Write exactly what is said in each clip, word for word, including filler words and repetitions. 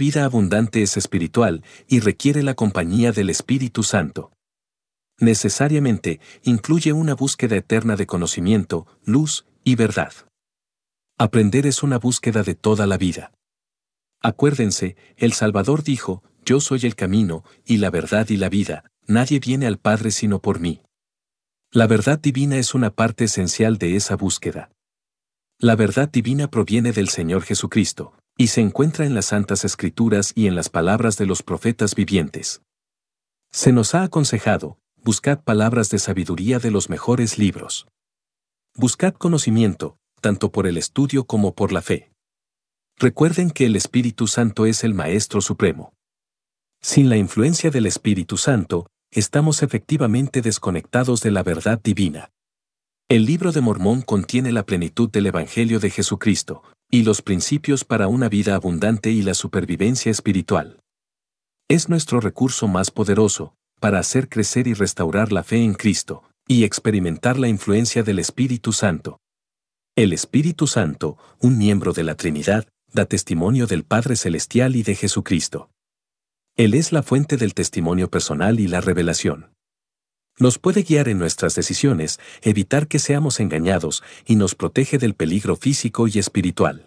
vida abundante es espiritual y requiere la compañía del Espíritu Santo. Necesariamente incluye una búsqueda eterna de conocimiento, luz y verdad. Aprender es una búsqueda de toda la vida. Acuérdense, el Salvador dijo, yo soy el camino, y la verdad y la vida, nadie viene al Padre sino por mí. La verdad divina es una parte esencial de esa búsqueda. La verdad divina proviene del Señor Jesucristo, y se encuentra en las Santas Escrituras y en las palabras de los profetas vivientes. Se nos ha aconsejado, buscad palabras de sabiduría de los mejores libros. Buscad conocimiento, tanto por el estudio como por la fe. Recuerden que el Espíritu Santo es el Maestro Supremo. Sin la influencia del Espíritu Santo, estamos efectivamente desconectados de la verdad divina. El Libro de Mormón contiene la plenitud del Evangelio de Jesucristo, y los principios para una vida abundante y la supervivencia espiritual. Es nuestro recurso más poderoso, para hacer crecer y restaurar la fe en Cristo, y experimentar la influencia del Espíritu Santo. El Espíritu Santo, un miembro de la Trinidad, da testimonio del Padre Celestial y de Jesucristo. Él es la fuente del testimonio personal y la revelación. Nos puede guiar en nuestras decisiones, evitar que seamos engañados y nos protege del peligro físico y espiritual.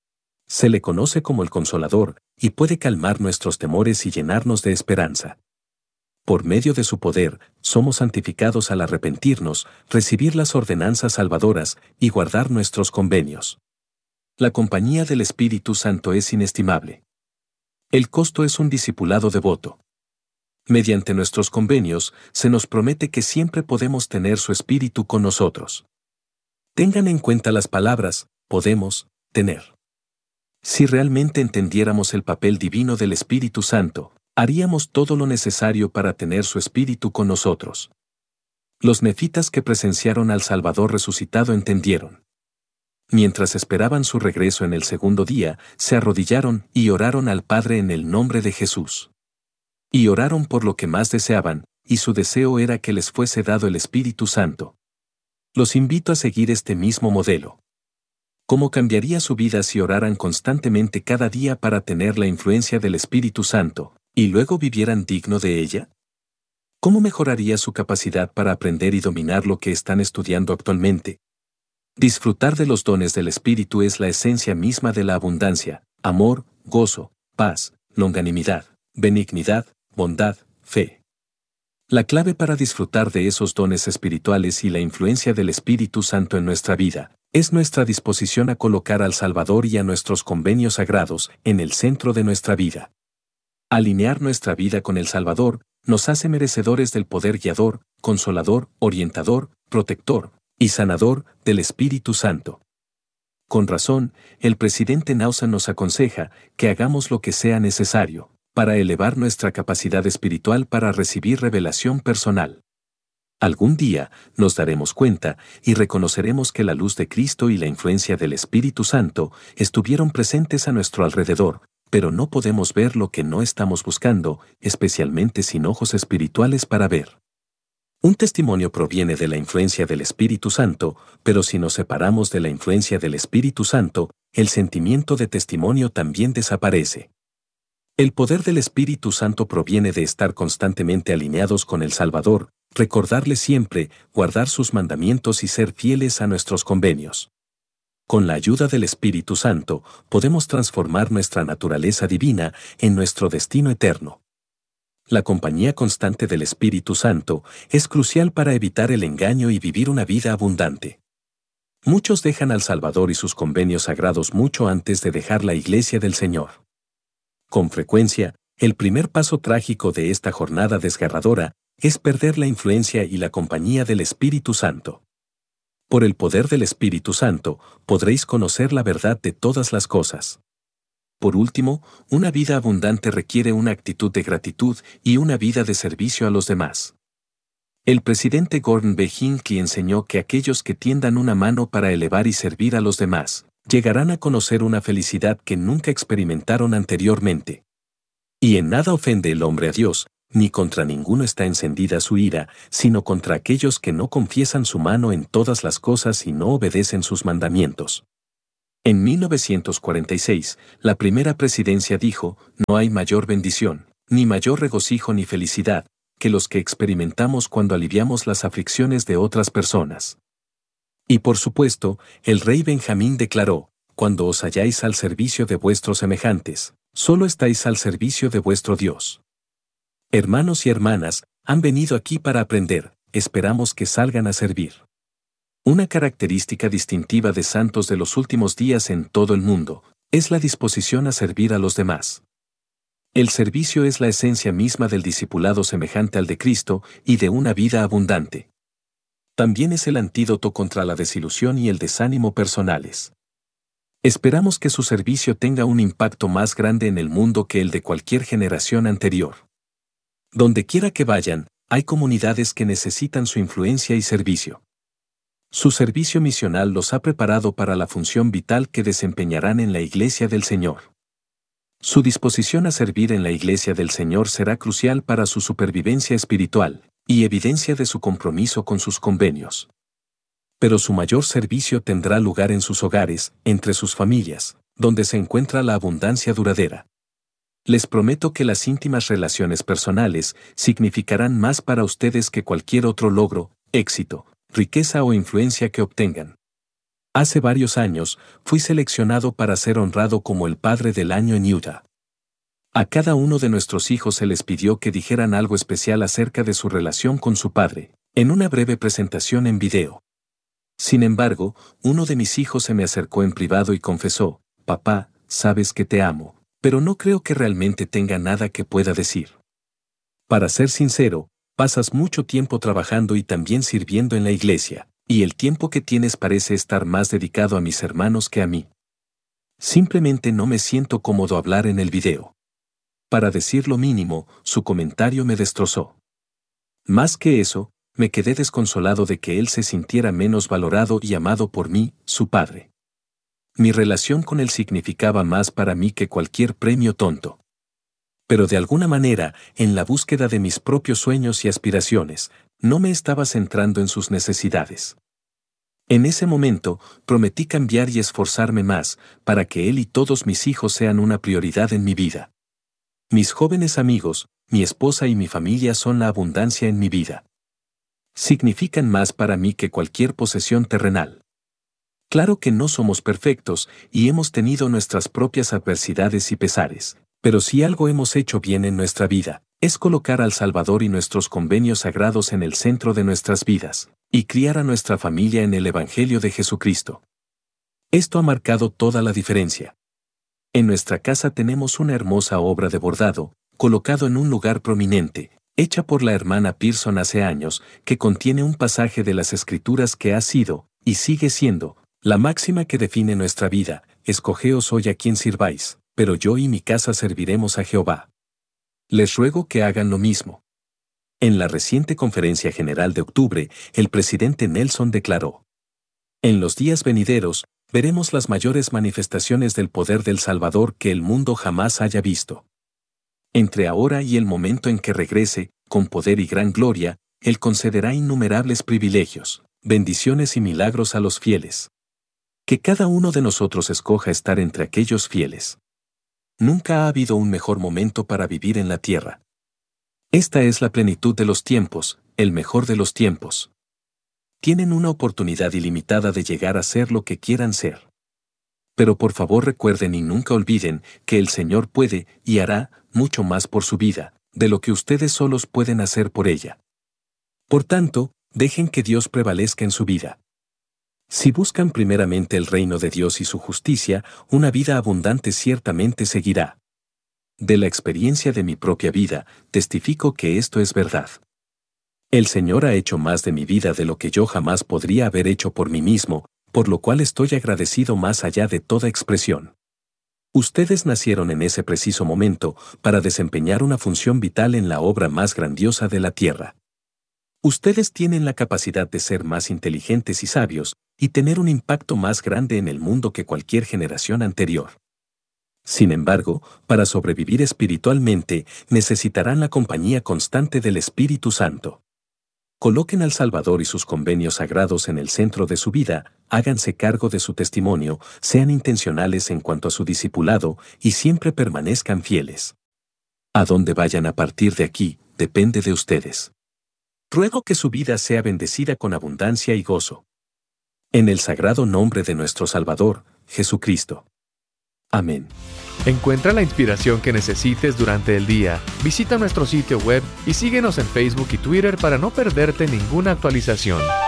Se le conoce como el Consolador y puede calmar nuestros temores y llenarnos de esperanza. Por medio de su poder, somos santificados al arrepentirnos, recibir las ordenanzas salvadoras y guardar nuestros convenios. La compañía del Espíritu Santo es inestimable. El costo es un discipulado devoto. Mediante nuestros convenios, se nos promete que siempre podemos tener su Espíritu con nosotros. Tengan en cuenta las palabras, podemos, tener. Si realmente entendiéramos el papel divino del Espíritu Santo, haríamos todo lo necesario para tener su Espíritu con nosotros. Los nefitas que presenciaron al Salvador resucitado entendieron. Mientras esperaban su regreso en el segundo día, se arrodillaron y oraron al Padre en el nombre de Jesús. Y oraron por lo que más deseaban, y su deseo era que les fuese dado el Espíritu Santo. Los invito a seguir este mismo modelo. ¿Cómo cambiaría su vida si oraran constantemente cada día para tener la influencia del Espíritu Santo, y luego vivieran digno de ella? ¿Cómo mejoraría su capacidad para aprender y dominar lo que están estudiando actualmente? Disfrutar de los dones del Espíritu es la esencia misma de la abundancia, amor, gozo, paz, longanimidad, benignidad, bondad, fe. La clave para disfrutar de esos dones espirituales y la influencia del Espíritu Santo en nuestra vida es nuestra disposición a colocar al Salvador y a nuestros convenios sagrados en el centro de nuestra vida. Alinear nuestra vida con el Salvador nos hace merecedores del poder guiador, consolador, orientador, protector y sanador del Espíritu Santo. Con razón, el presidente Nausa nos aconseja que hagamos lo que sea necesario para elevar nuestra capacidad espiritual para recibir revelación personal. Algún día nos daremos cuenta y reconoceremos que la luz de Cristo y la influencia del Espíritu Santo estuvieron presentes a nuestro alrededor, pero no podemos ver lo que no estamos buscando, especialmente sin ojos espirituales para ver. Un testimonio proviene de la influencia del Espíritu Santo, pero si nos separamos de la influencia del Espíritu Santo, el sentimiento de testimonio también desaparece. El poder del Espíritu Santo proviene de estar constantemente alineados con el Salvador, recordarle siempre, guardar sus mandamientos y ser fieles a nuestros convenios. Con la ayuda del Espíritu Santo, podemos transformar nuestra naturaleza divina en nuestro destino eterno. La compañía constante del Espíritu Santo es crucial para evitar el engaño y vivir una vida abundante. Muchos dejan al Salvador y sus convenios sagrados mucho antes de dejar la iglesia del Señor. Con frecuencia, el primer paso trágico de esta jornada desgarradora es perder la influencia y la compañía del Espíritu Santo. Por el poder del Espíritu Santo, podréis conocer la verdad de todas las cosas. Por último, una vida abundante requiere una actitud de gratitud y una vida de servicio a los demás. El presidente Gordon B. Hinckley enseñó que aquellos que tiendan una mano para elevar y servir a los demás, llegarán a conocer una felicidad que nunca experimentaron anteriormente. Y en nada ofende el hombre a Dios, ni contra ninguno está encendida su ira, sino contra aquellos que no confiesan su mano en todas las cosas y no obedecen sus mandamientos. En mil novecientos cuarenta y seis, la primera presidencia dijo, no hay mayor bendición, ni mayor regocijo ni felicidad, que los que experimentamos cuando aliviamos las aflicciones de otras personas. Y por supuesto, el rey Benjamín declaró, cuando os halláis al servicio de vuestros semejantes, solo estáis al servicio de vuestro Dios. Hermanos y hermanas, han venido aquí para aprender, esperamos que salgan a servir. Una característica distintiva de santos de los últimos días en todo el mundo, es la disposición a servir a los demás. El servicio es la esencia misma del discipulado semejante al de Cristo y de una vida abundante. También es el antídoto contra la desilusión y el desánimo personales. Esperamos que su servicio tenga un impacto más grande en el mundo que el de cualquier generación anterior. Donde quiera que vayan, hay comunidades que necesitan su influencia y servicio. Su servicio misional los ha preparado para la función vital que desempeñarán en la Iglesia del Señor. Su disposición a servir en la Iglesia del Señor será crucial para su supervivencia espiritual, y evidencia de su compromiso con sus convenios. Pero su mayor servicio tendrá lugar en sus hogares, entre sus familias, donde se encuentra la abundancia duradera. Les prometo que las íntimas relaciones personales significarán más para ustedes que cualquier otro logro, éxito, riqueza o influencia que obtengan. Hace varios años, fui seleccionado para ser honrado como el Padre del Año en Utah. A cada uno de nuestros hijos se les pidió que dijeran algo especial acerca de su relación con su padre, en una breve presentación en video. Sin embargo, uno de mis hijos se me acercó en privado y confesó, «Papá, sabes que te amo, pero no creo que realmente tenga nada que pueda decir». Para ser sincero, pasas mucho tiempo trabajando y también sirviendo en la iglesia, y el tiempo que tienes parece estar más dedicado a mis hermanos que a mí. Simplemente no me siento cómodo hablar en el video. Para decir lo mínimo, su comentario me destrozó. Más que eso, me quedé desconsolado de que él se sintiera menos valorado y amado por mí, su padre. Mi relación con él significaba más para mí que cualquier premio tonto. Pero de alguna manera, en la búsqueda de mis propios sueños y aspiraciones, no me estaba centrando en sus necesidades. En ese momento, prometí cambiar y esforzarme más, para que él y todos mis hijos sean una prioridad en mi vida. Mis jóvenes amigos, mi esposa y mi familia son la abundancia en mi vida. Significan más para mí que cualquier posesión terrenal. Claro que no somos perfectos y hemos tenido nuestras propias adversidades y pesares, pero si algo hemos hecho bien en nuestra vida, es colocar al Salvador y nuestros convenios sagrados en el centro de nuestras vidas, y criar a nuestra familia en el Evangelio de Jesucristo. Esto ha marcado toda la diferencia. En nuestra casa tenemos una hermosa obra de bordado, colocado en un lugar prominente, hecha por la hermana Pearson hace años, que contiene un pasaje de las Escrituras que ha sido, y sigue siendo, la máxima que define nuestra vida: escogeos hoy a quien sirváis, pero yo y mi casa serviremos a Jehová. Les ruego que hagan lo mismo. En la reciente conferencia general de octubre, el presidente Nelson declaró: en los días venideros, veremos las mayores manifestaciones del poder del Salvador que el mundo jamás haya visto. Entre ahora y el momento en que regrese, con poder y gran gloria, Él concederá innumerables privilegios, bendiciones y milagros a los fieles. Que cada uno de nosotros escoja estar entre aquellos fieles. Nunca ha habido un mejor momento para vivir en la tierra. Esta es la plenitud de los tiempos, el mejor de los tiempos. Tienen una oportunidad ilimitada de llegar a ser lo que quieran ser. Pero por favor recuerden y nunca olviden que el Señor puede y hará mucho más por su vida, de lo que ustedes solos pueden hacer por ella. Por tanto, dejen que Dios prevalezca en su vida. Si buscan primeramente el reino de Dios y su justicia, una vida abundante ciertamente seguirá. De la experiencia de mi propia vida, testifico que esto es verdad. El Señor ha hecho más de mi vida de lo que yo jamás podría haber hecho por mí mismo, por lo cual estoy agradecido más allá de toda expresión. Ustedes nacieron en ese preciso momento para desempeñar una función vital en la obra más grandiosa de la tierra. Ustedes tienen la capacidad de ser más inteligentes y sabios, y tener un impacto más grande en el mundo que cualquier generación anterior. Sin embargo, para sobrevivir espiritualmente, necesitarán la compañía constante del Espíritu Santo. Coloquen al Salvador y sus convenios sagrados en el centro de su vida, háganse cargo de su testimonio, sean intencionales en cuanto a su discipulado y siempre permanezcan fieles. A dónde vayan a partir de aquí, depende de ustedes. Ruego que su vida sea bendecida con abundancia y gozo. En el sagrado nombre de nuestro Salvador, Jesucristo. Amén. Encuentra la inspiración que necesites durante el día. Visita nuestro sitio web y síguenos en Facebook y Twitter para no perderte ninguna actualización.